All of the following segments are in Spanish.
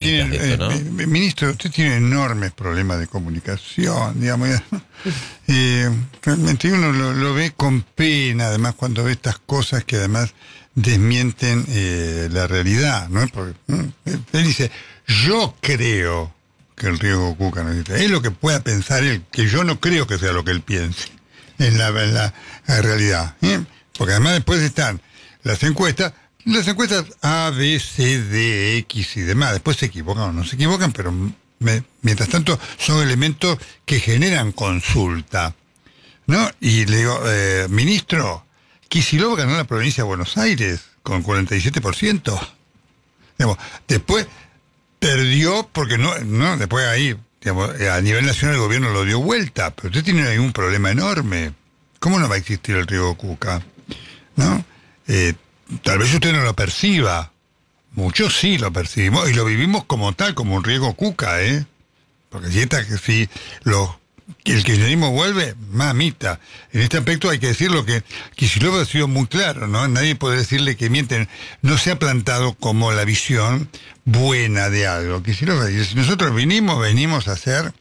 Ministro, usted tiene enormes problemas de comunicación, digamos. Realmente uno lo ve con pena, además, cuando ve estas cosas que además desmienten la realidad, ¿no? Porque él dice, yo creo que el riesgo Cuca no existe. Es lo que pueda pensar él, que yo no creo que sea lo que él piense en la realidad. Porque además después están las encuestas A, B, C, D, X y demás. Después se equivocan o no se equivocan, pero mientras tanto son elementos que generan consulta, ¿no? Y le digo, ministro, Kicillof ganó la provincia de Buenos Aires con 47%. Digamos, después perdió porque no después ahí, digamos, a nivel nacional el gobierno lo dio vuelta, pero usted tiene ahí un problema enorme. ¿Cómo no va a existir el riesgo Cuca? ¿No? Tal vez usted no lo perciba. Muchos sí lo percibimos y lo vivimos como tal, como un riesgo Cuca, Porque si el kirchnerismo vuelve, mamita. En este aspecto hay que decirlo que Kicillof ha sido muy claro, ¿no? Nadie puede decirle que mienten. No se ha plantado como la visión buena de algo. Kicillof dice, si nosotros venimos a hacer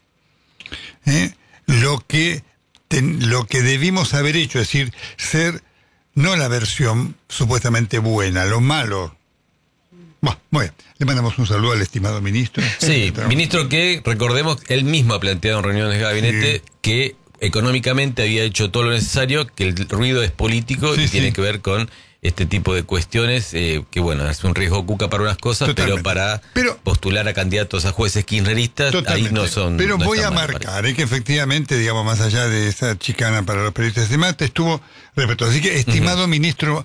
lo que debimos haber hecho, es decir, ser no la versión supuestamente buena, lo malo. Bueno, muy bien. Le mandamos un saludo al estimado ministro. Sí, ministro que, recordemos, él mismo ha planteado en reuniones de gabinete que económicamente había hecho todo lo necesario, que el ruido es político y tiene que ver con este tipo de cuestiones, que bueno, es un riesgo Cuca para unas cosas, pero postular a candidatos a jueces kirchneristas, ahí no son. Pero no voy a marcar que efectivamente, digamos, más allá de esa chicana para los periodistas y demás, te estuvo respetuoso. Así que, estimado ministro,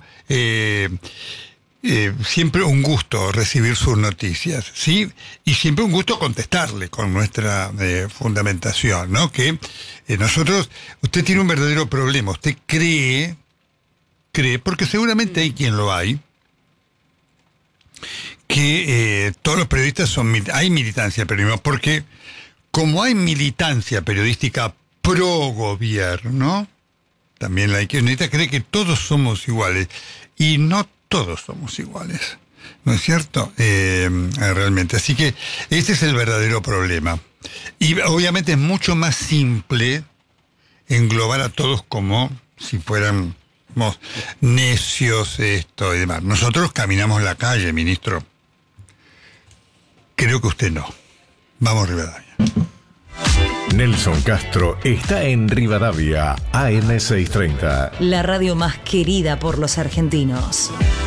siempre un gusto recibir sus noticias, ¿sí? Y siempre un gusto contestarle con nuestra fundamentación, ¿no? Que nosotros, usted tiene un verdadero problema, usted cree, porque seguramente hay quien lo hay, que todos los periodistas hay militancia periodística, porque como hay militancia periodística pro gobierno, también la kirchnerista cree que todos somos iguales, y no todos somos iguales, ¿no es cierto? Realmente. Así que este es el verdadero problema. Y obviamente es mucho más simple englobar a todos como si fuéramos necios, esto y demás. Nosotros caminamos la calle, ministro. Creo que usted no. Vamos, Rivadavia. Nelson Castro está en Rivadavia, AM630. La radio más querida por los argentinos.